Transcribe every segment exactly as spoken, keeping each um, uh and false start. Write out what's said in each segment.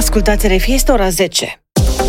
Ascultați R F I, este ora zece.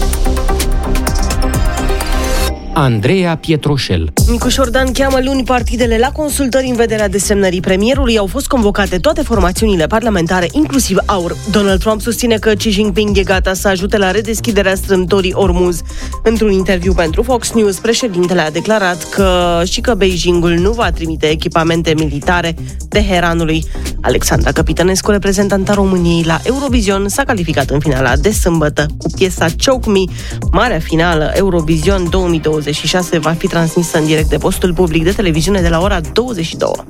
Andreea Pietroșel. Nicu Șordan cheamă luni partidele la consultări în vederea desemnării premierului. Au fost convocate toate formațiunile parlamentare, inclusiv A U R. Donald Trump susține că Xi Jinping e gata să ajute la redeschiderea strâmtorii Ormuz. Într-un interviu pentru Fox News, președintele a declarat că și că Beijingul nu va trimite echipamente militare Teheranului. Alexandra Capitănescu, reprezentanta României la Eurovision, s-a calificat în finala de sâmbătă cu piesa Choke Me. Marea finală Eurovision două mii douăzeci și șase va fi transmisă în direct de postul public de televiziune de la ora douăzeci și două.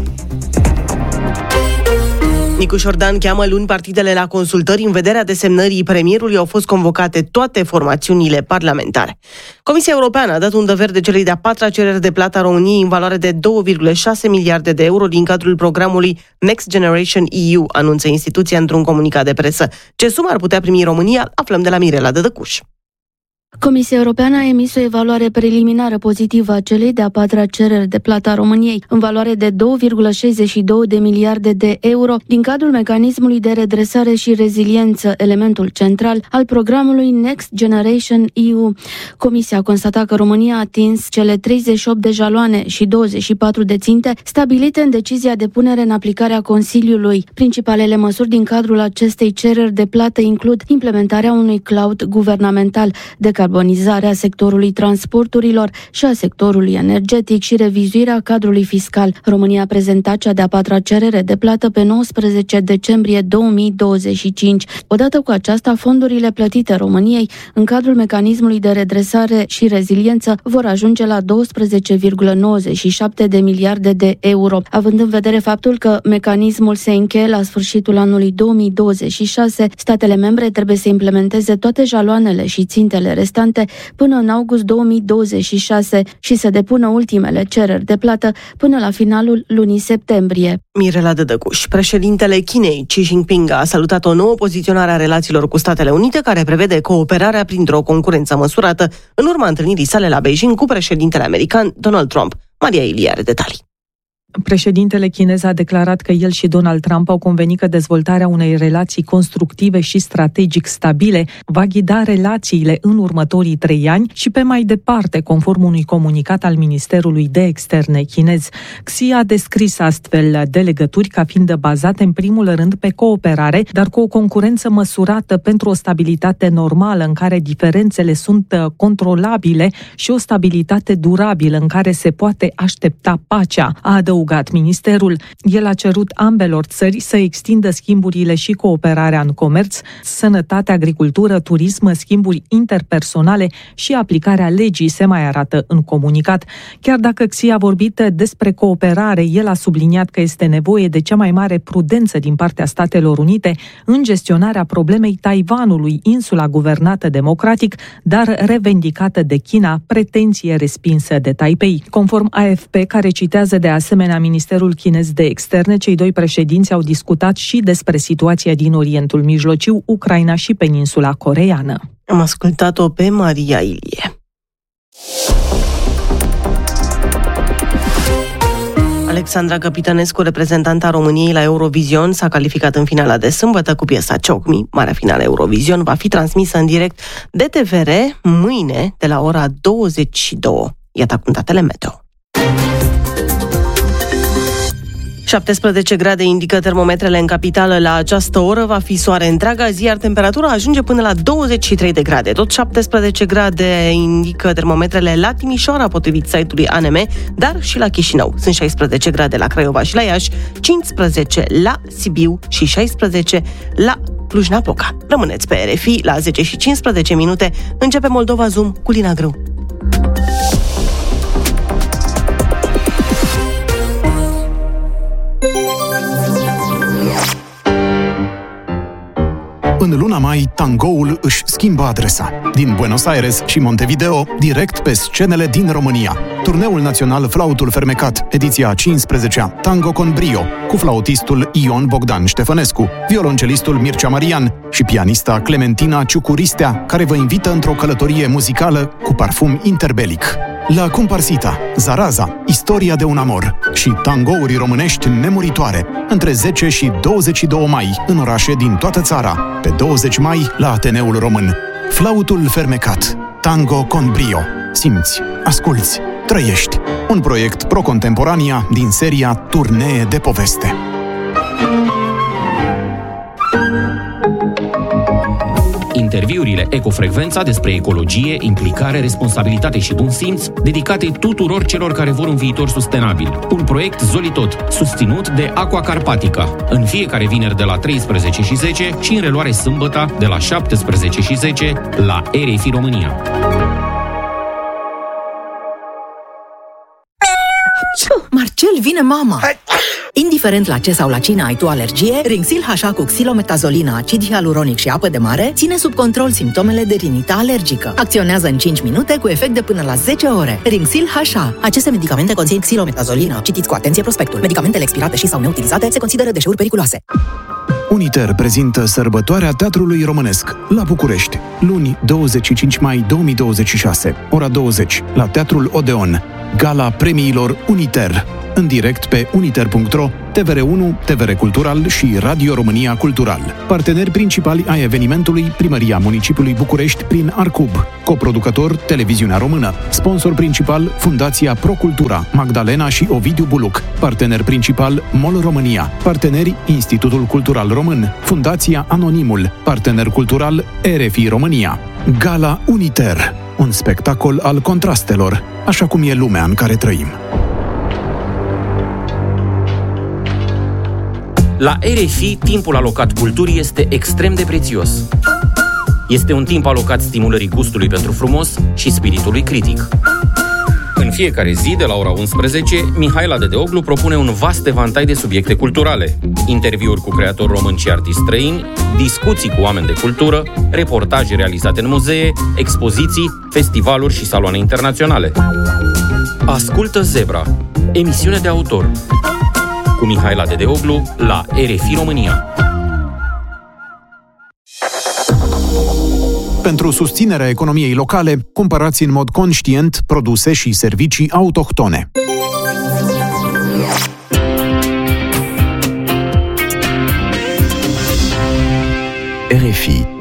Nicu Șordan cheamă luni partidele la consultări în vederea desemnării premierului. Au fost convocate toate formațiunile parlamentare. Comisia Europeană a dat undă verde celei de-a patra cereri de plată a României în valoare de două virgulă șase miliarde de euro din cadrul programului Next Generation E U, anunță instituția într-un comunicat de presă. Ce sumă ar putea primi România? Aflăm de la Mirela Dădăcuș. Comisia Europeană a emis o evaluare preliminară pozitivă a celei de-a patra cereri de plată a României, în valoare de două virgulă șaizeci și doi de miliarde de euro, din cadrul mecanismului de redresare și reziliență, elementul central al programului Next Generation E U. Comisia a constatat că România a atins cele treizeci și opt de jaloane și douăzeci și patru de ținte stabilite în decizia de punere în aplicare a Consiliului. Principalele măsuri din cadrul acestei cereri de plată includ implementarea unui cloud guvernamental, decarbonizarea sectorului transporturilor și a sectorului energetic și revizuirea cadrului fiscal. România a prezentat cea de-a patra cerere de plată pe nouăsprezece decembrie două mii douăzeci și cinci. Odată cu aceasta, fondurile plătite României în cadrul mecanismului de redresare și reziliență vor ajunge la douăsprezece virgulă nouăzeci și șapte de miliarde de euro. Având în vedere faptul că mecanismul se încheie la sfârșitul anului două mii douăzeci și șase, statele membre trebuie să implementeze toate jaloanele și țintele restante până în august două mii douăzeci și șase și să depună ultimele cereri de plată până la finalul lunii septembrie. Mirela Dădăcuș. Președintele Chinei, Xi Jinping, a salutat o nouă poziționare a relațiilor cu Statele Unite, care prevede cooperarea printr-o concurență măsurată, în urma întâlnirii sale la Beijing cu președintele american Donald Trump. Maria Ilie are detalii. Președintele chinez a declarat că el și Donald Trump au convenit că dezvoltarea unei relații constructive și strategic stabile va ghida relațiile în următorii trei ani și pe mai departe, conform unui comunicat al Ministerului de Externe chinez. Xi a descris astfel de legături ca fiind bazate în primul rând pe cooperare, dar cu o concurență măsurată pentru o stabilitate normală în care diferențele sunt controlabile și o stabilitate durabilă în care se poate aștepta pacea, a adăugat ministerul. El a cerut ambelor țări să extindă schimburile și cooperarea în comerț, sănătate, agricultură, turism, schimburi interpersonale și aplicarea legii, se mai arată în comunicat. Chiar dacă Xi a vorbit despre cooperare, el a subliniat că este nevoie de cea mai mare prudență din partea Statelor Unite în gestionarea problemei Taiwanului, insula guvernată democratic, dar revendicată de China, pretenție respinsă de Taipei. Conform A F P, care citează de asemenea Ministerul chinez de Externe, cei doi președinți au discutat și despre situația din Orientul Mijlociu, Ucraina și peninsula coreeană. Am ascultat-o pe Maria Ilie. Alexandra Capitănescu, reprezentanta României la Eurovision, s-a calificat în finala de sâmbătă cu piesa Choke Me. Marea finală Eurovision va fi transmisă în direct de T V R mâine de la ora douăzeci și două. Iată acum datele meteo. șaptesprezece grade indică termometrele în capitală la această oră, va fi soare întreaga zi, iar temperatura ajunge până la douăzeci și trei de grade. Tot șaptesprezece grade indică termometrele la Timișoara, potrivit site-ului A N M, dar și la Chișinău. Sunt șaisprezece grade la Craiova și la Iași, cincisprezece la Sibiu și șaisprezece la Cluj-Napoca. Rămâneți pe R F I, la zece și cincisprezece minute începe Moldova Zoom cu Lina Grâu. În luna mai, tangoul își schimbă adresa. Din Buenos Aires și Montevideo, direct pe scenele din România. Turneul național Flautul Fermecat, ediția a cincisprezecea, Tango con Brio, cu flautistul Ion Bogdan Ștefănescu, violoncelistul Mircea Marian și pianista Clementina Ciucuristea, care vă invită într-o călătorie muzicală cu parfum interbelic. La Comparsita, Zaraza, istoria de un amor și tangouri românești nemuritoare între zece și douăzeci și doi mai în orașe din toată țara. Pe douăzeci mai la Ateneul Român. Flautul fermecat, tango con brio. Simți, asculți, trăiești. Un proiect Pro Contemporania din seria Turnee de poveste. Interviurile Ecofrecvența despre ecologie, implicare, responsabilitate și bun simț, dedicate tuturor celor care vor un viitor sustenabil. Un proiect Zolitot, susținut de Aqua Carpatica, în fiecare vineri de la treisprezece și zece și în reluare sâmbătă de la șaptesprezece și zece la R F I România. Marcel, vine mama! Indiferent la ce sau la cine ai tu alergie, Rinxil H A cu xilometazolina, acid hialuronic și apă de mare ține sub control simptomele de rinită alergică. Acționează în cinci minute cu efect de până la zece ore. Rinxil H A. Aceste medicamente conțin xilometazolina. Citiți cu atenție prospectul. Medicamentele expirate și sau neutilizate se consideră deșeuri periculoase. Uniter prezintă sărbătoarea Teatrului Românesc la București, luni douăzeci și cinci mai două mii douăzeci și șase, ora douăzeci, la Teatrul Odeon. Gala premiilor Uniter, în direct pe uniter punct ro, T V R unu, T V R Cultural și Radio România Cultural. Parteneri principali ai evenimentului, Primăria Municipiului București prin Arcub, coproducător Televiziunea Română, sponsor principal Fundația Pro Cultura, Magdalena și Ovidiu Buluc, partener principal MOL România, parteneri Institutul Cultural Român, Fundația Anonimul, partener cultural R F I România. Gala Uniter, un spectacol al contrastelor, așa cum e lumea în care trăim. La R F I, timpul alocat culturii este extrem de prețios. Este un timp alocat stimulării gustului pentru frumos și spiritului critic. În fiecare zi, de la ora unsprezece, Mihaela Dedeoglu propune un vast evantai de subiecte culturale, interviuri cu creatori români și artiști străini, discuții cu oameni de cultură, reportaje realizate în muzee, expoziții, festivaluri și saloane internaționale. Ascultă Zebra, emisiune de autor, cu Mihaela Dedeoglu la R F I România. Pentru susținerea economiei locale, cumpărați în mod conștient produse și servicii autohtone. R F I